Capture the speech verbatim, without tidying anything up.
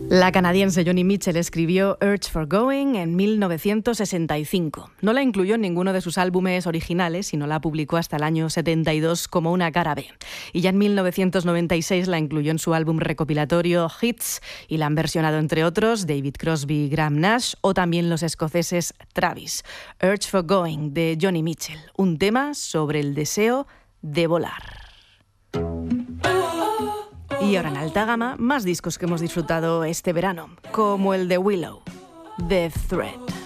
La canadiense Joni Mitchell escribió Urge for Going en mil novecientos sesenta y cinco. No la incluyó en ninguno de sus álbumes originales, sino la publicó hasta el año setenta y dos como una cara B. Y ya en mil novecientos noventa y seis la incluyó en su álbum recopilatorio Hits y la han versionado, entre otros, David Crosby y Graham Nash o también los escoceses Travis. Urge for Going, de Joni Mitchell, un tema sobre el deseo de volar. Y ahora en alta gama, más discos que hemos disfrutado este verano, como el de Willow, The Thread.